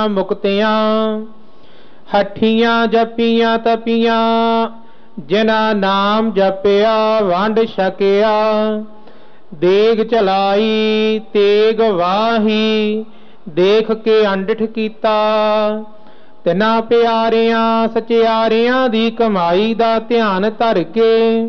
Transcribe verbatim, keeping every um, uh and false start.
मुक्तियां हठियां जपियां तपियां जिना नाम जपिया वंड छकिया देग चलाई तेग वाही देख के अंडिठ कीता तिना प्यारियां सचियारियां दी कमाई दा ध्यान धर के